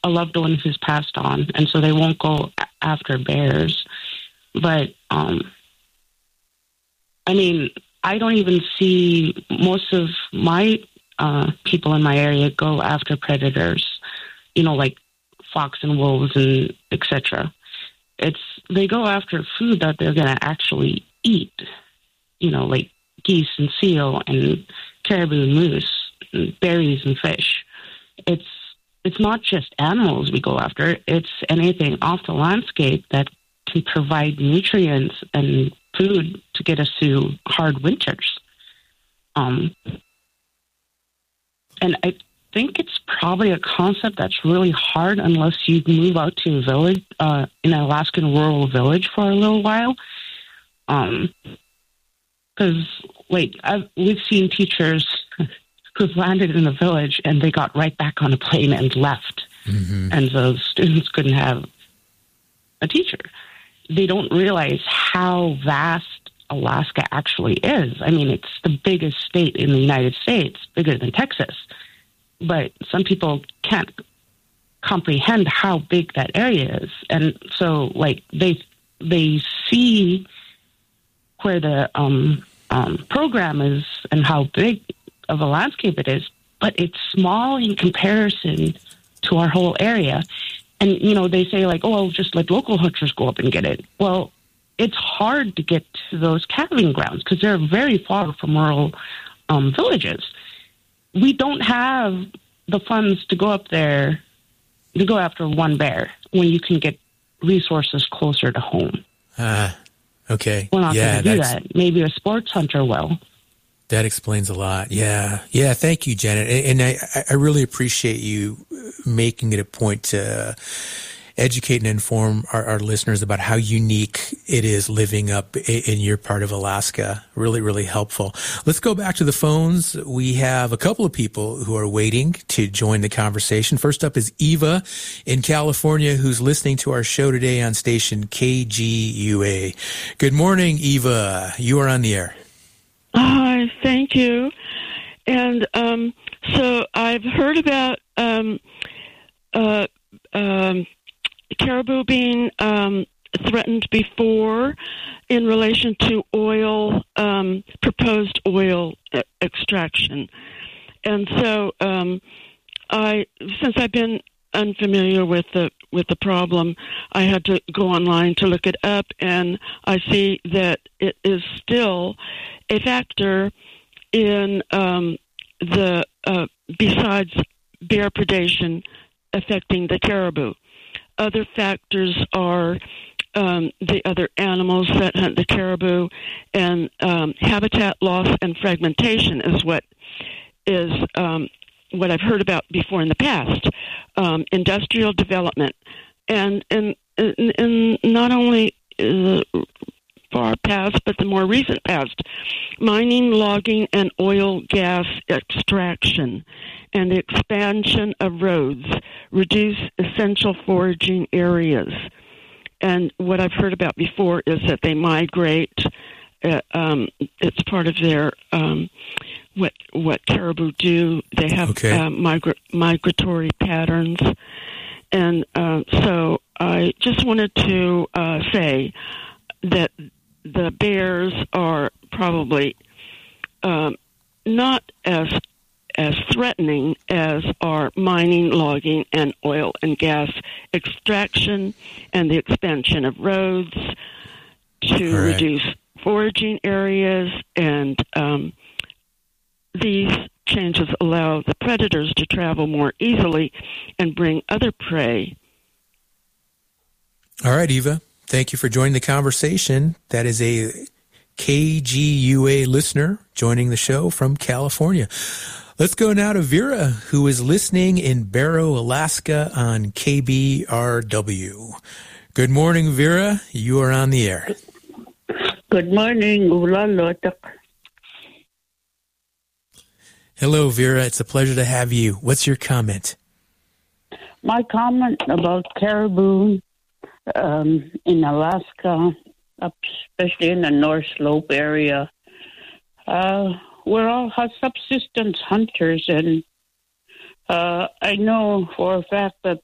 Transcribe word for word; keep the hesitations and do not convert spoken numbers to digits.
a loved one who's passed on, and so they won't go a- after bears. But, um, I mean, I don't even see most of my uh, people in my area go after predators, you know, like fox and wolves and et cetera. It's they go after food that they're going to actually eat, you know, like geese and seal and caribou and moose and berries and fish. It's it's not just animals we go after. It's anything off the landscape that can provide nutrients and food to get us through hard winters. Um, and I think it's probably a concept that's really hard unless you move out to a village, uh, in an Alaskan rural village for a little while. Um, because, like, I've, we've seen teachers who've landed in a village and they got right back on a plane and left. Mm-hmm. And so students couldn't have a teacher. They don't realize how vast Alaska actually is. I mean, it's the biggest state in the United States, bigger than Texas. But some people can't comprehend how big that area is. And so, like, they they see where the um, um, program is and how big of a landscape it is, but it's small in comparison to our whole area. And, you know, they say, like, oh, I'll just let local hunters go up and get it. Well, it's hard to get to those calving grounds because they're very far from rural um, villages. We don't have the funds to go up there to go after one bear when you can get resources closer to home. Ah, uh, okay. We're not yeah, going to do that. Maybe a sports hunter will. That explains a lot. Yeah. Yeah. Thank you, Janet. And I, I really appreciate you making it a point to educate and inform our, our listeners about how unique it is living up in your part of Alaska. Really, really helpful. Let's go back to the phones. We have a couple of people who are waiting to join the conversation. First up is Eva in California, who's listening to our show today on station K G U A. Good morning, Eva. You are on the air. Hi, thank you. And um, so I've heard about um, uh, um, caribou being um, threatened before in relation to oil, um, proposed oil e- extraction. And so um, I, since I've been unfamiliar with the with the problem, I had to go online to look it up, and I see that it is still a factor in um, the uh, besides bear predation affecting the caribou. Other factors are um, the other animals that hunt the caribou, and um, habitat loss and fragmentation is what is um, what I've heard about before in the past. Um, industrial development, and and and not only uh, far past, but the more recent past, mining, logging, and oil gas extraction, and the expansion of roads reduce essential foraging areas. And what I've heard about before is that they migrate. Uh, um, it's part of their um, what what caribou do. They have okay. uh, migra- migratory patterns, and uh, so I just wanted to uh, say that the bears are probably um, not as as threatening as are mining, logging, and oil and gas extraction, and the expansion of roads to right. reduce foraging areas, and um, these changes allow the predators to travel more easily and bring other prey. All right, Eva. Thank you for joining the conversation. That is a K G U A listener joining the show from California. Let's go now to Vera, who is listening in Barrow, Alaska on K B R W. Good morning, Vera. You are on the air. Good morning. Hello, Vera. It's a pleasure to have you. What's your comment? My comment about caribou um, in Alaska, especially in the North Slope area, uh, we're all subsistence hunters, and uh, I know for a fact that